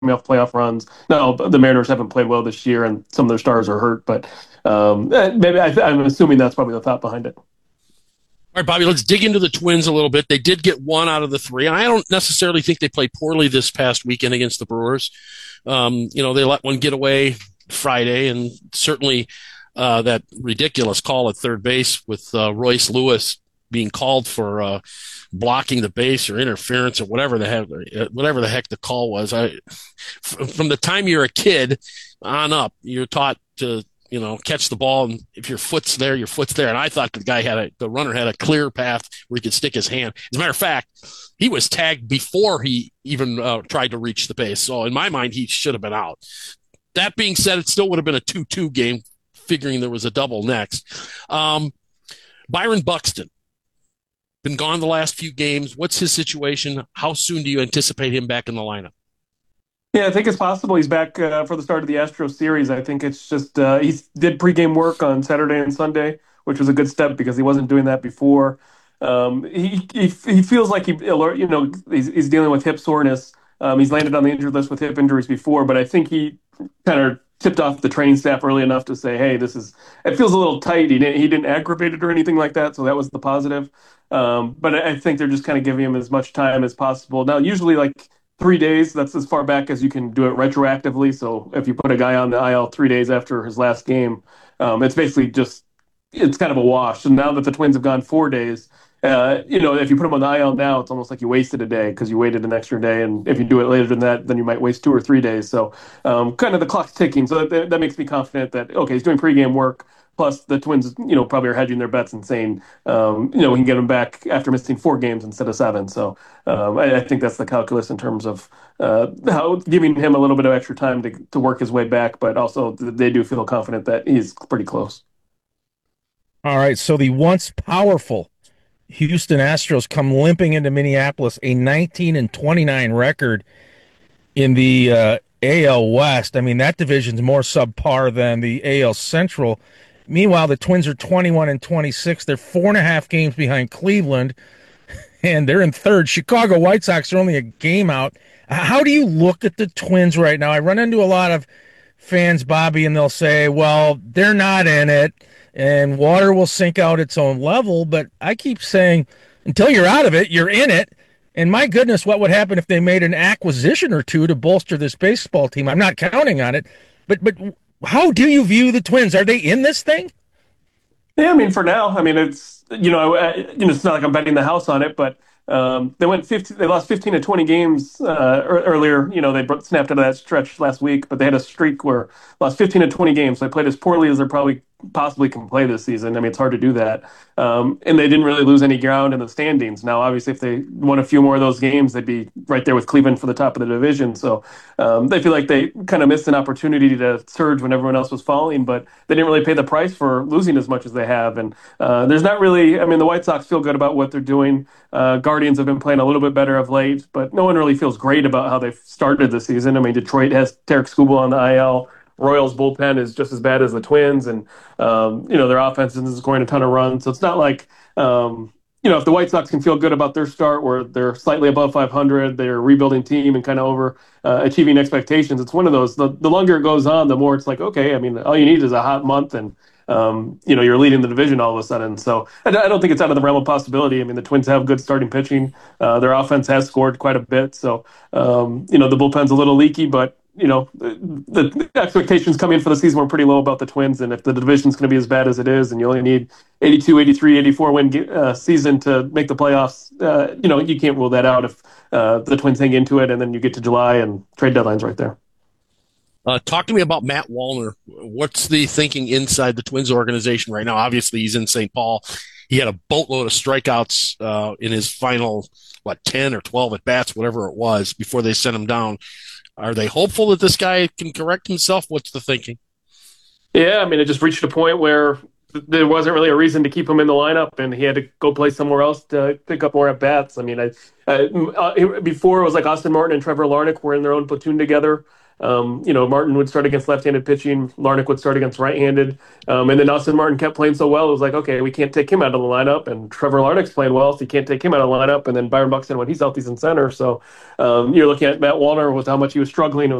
off playoff runs. No, the Mariners haven't played well this year, and some of their stars are hurt. But maybe I'm assuming that's probably the thought behind it. All right, Bobby, let's dig into the Twins a little bit. They did get one out of the three, and I don't necessarily think they played poorly this past weekend against the Brewers. They let one get away Friday, and certainly that ridiculous call at third base with Royce Lewis being called for blocking the base or interference or whatever the heck the call was. From the time you're a kid on up, you're taught to catch the ball, and if your foot's there, your foot's there. And I thought the runner had a clear path where he could stick his hand. As a matter of fact, he was tagged before he even tried to reach the base. So in my mind, he should have been out. That being said, it still would have been a 2-2 game, figuring there was a double next. Byron Buxton, been gone the last few games. What's his situation? How soon do you anticipate him back in the lineup? Yeah, I think it's possible he's back for the start of the Astros series. I think it's just he did pregame work on Saturday and Sunday, which was a good step because he wasn't doing that before. He feels like he's dealing with hip soreness. He's landed on the injured list with hip injuries before, but I think he kind of tipped off the training staff early enough to say, "Hey, this is it feels a little tight." He didn't aggravate it or anything like that, so that was the positive. But I think they're just kind of giving him as much time as possible. Now, usually like 3 days. That's as far back as you can do it retroactively. So if you put a guy on the IL 3 days after his last game, it's basically just it's kind of a wash. And now that the Twins have gone 4 days, if you put him on the IL now, it's almost like you wasted a day because you waited an extra day. And if you do it later than that, then you might waste 2 or 3 days. So kind of the clock's ticking. So that makes me confident that okay, he's doing pregame work. Plus, the Twins, probably are hedging their bets and saying, we can get him back after missing 4 games instead of 7. So I think that's the calculus in terms of how giving him a little bit of extra time to work his way back. But also, they do feel confident that he's pretty close. All right, so the once powerful Houston Astros come limping into Minneapolis, a 19-29 record in the AL West. I mean, that division's more subpar than the AL Central. Meanwhile, the Twins are 21-26. They're 4.5 games behind Cleveland, and they're in third. Chicago White Sox are only a game out. How do you look at the Twins right now? I run into a lot of fans, Bobby, and they'll say, well, they're not in it, and water will sink out its own level. But I keep saying, until you're out of it, you're in it. And my goodness, what would happen if they made an acquisition or two to bolster this baseball team? I'm not counting on it. But how do you view the Twins? Are they in this thing? Yeah, I mean, for now, I mean, it's it's not like I'm betting the house on it, but they lost 15 to 20 games earlier. They snapped out of that stretch last week, but they had a streak where lost 15 to 20 games. They played as poorly as they probably possibly can play this season. I mean, it's hard to do that. And they didn't really lose any ground in the standings. Now, obviously, if they won a few more of those games, they'd be right there with Cleveland for the top of the division. So they feel like they kind of missed an opportunity to surge when everyone else was falling, but they didn't really pay the price for losing as much as they have. And there's not really, I mean, the White Sox feel good about what they're doing. Guardians have been playing a little bit better of late, but no one really feels great about how they've started the season. I mean, Detroit has Tarek Skubal on the IL. Royals bullpen is just as bad as the Twins, and their offense isn't scoring a ton of runs. So it's not like if the White Sox can feel good about their start, where they're slightly above 500, they're a rebuilding team and kind of over achieving expectations. It's one of those. The longer it goes on, the more it's like, okay, I mean, all you need is a hot month, and you're leading the division all of a sudden. So I don't think it's out of the realm of possibility. I mean, the Twins have good starting pitching. Their offense has scored quite a bit. So the bullpen's a little leaky, but the expectations coming in for the season were pretty low about the Twins, and if the division's going to be as bad as it is, and you only need 82, 83, 84 win season to make the playoffs, you can't rule that out if the Twins hang into it, and then you get to July and trade deadline's right there. Talk to me about Matt Wallner. What's the thinking inside the Twins organization right now? Obviously, he's in St. Paul. He had a boatload of strikeouts in his final, 10 or 12 at bats, whatever it was, before they sent him down. Are they hopeful that this guy can correct himself? What's the thinking? Yeah, I mean, it just reached a point where there wasn't really a reason to keep him in the lineup, and he had to go play somewhere else to pick up more at bats. I mean, before it was like Austin Martin and Trevor Larnach were in their own platoon together. Martin would start against left-handed pitching, Larnach would start against right-handed, and then Austin Martin kept playing so well, it was like, okay, we can't take him out of the lineup, and Trevor Larnach's playing well, so you can't take him out of the lineup, and then Byron Buxton, when he's healthy, he's in center. So you're looking at Matt Wallner with how much he was struggling.